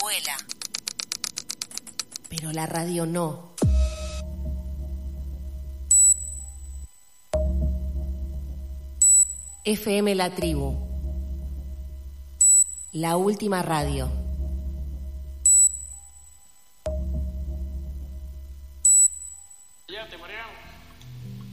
vuela. Pero la radio no. FM La Tribu. La última radio. Llévate, Mariano.